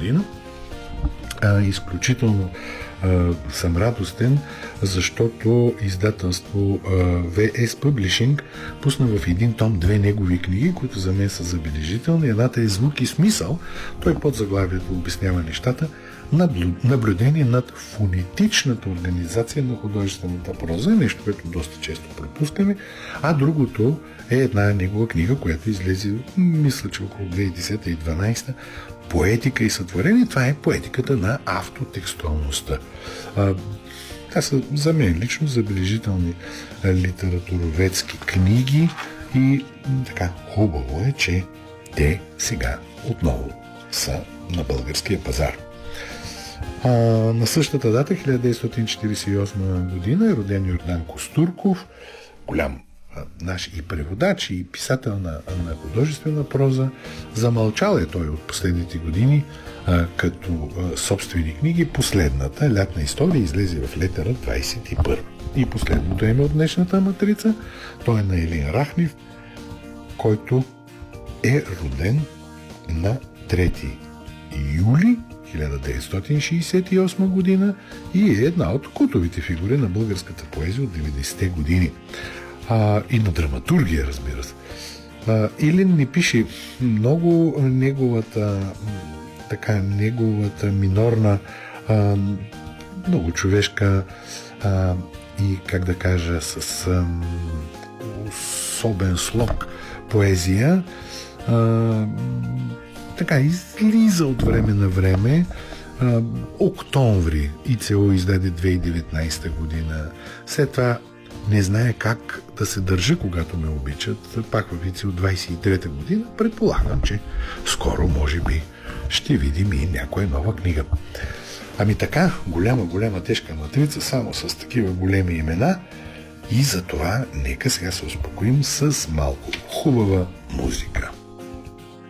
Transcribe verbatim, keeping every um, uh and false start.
година. А, изключително а, съм радостен, защото издателство а, ви ес Publishing пусна в един том две негови книги, които за мен са забележителни. Едната е "Звук и смисъл". Той под заглавието обяснява нещата. Наблюдение над фонетичната организация на художествената проза, нещо, което доста често пропускаме, а другото е една негова книга, която излезе, мисля, че около две хиляди и десета и две хиляди и дванадесета, "Поетика и сътворение". Това е поетиката на автотекстуалността. Това са за мен лично забележителни литературоведски книги и така хубаво е, че те сега отново са на българския пазар. А, на същата дата, хиляда деветстотин четиридесет и осма година, е роден Йордан Костурков, голям а, наш и преводач, и писател на, на художествена проза. Замълчал е той от последните години а, като а, собствени книги. Последната, "Лятна история", излезе в Летера двадесет и първа. И последното име от днешната матрица, той е на Елин Рахнев, който е роден на трети юли хиляда деветстотин шейсет и осма година и е една от култовите фигури на българската поезия от деветдесетте години. А, и на драматургия, разбира се. А, Илин ни пише много неговата така, неговата минорна, а, много човешка а, и, как да кажа, с а, особен слог поезия, а, така излиза от време на време. А, "Октомври" ИЦО издаде две хиляди и деветнадесета година. След това "Не знае как да се държа, когато ме обичат", пак в ИЦО двадесет и трета година. Предполагам, че скоро може би ще видим и някоя нова книга. Ами така, голяма, голяма, тежка матрица, само с такива големи имена, и за това нека сега се успокоим с малко хубава музика.